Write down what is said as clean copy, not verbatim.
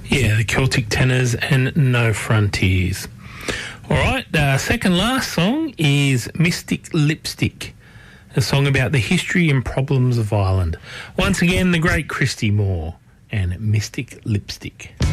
Yeah, the Celtic Tenors and No Frontiers. All right, second last song is Mystic Lipstick, a song about the history and problems of Ireland. Once again, the great Christy Moore and Mystic Lipstick.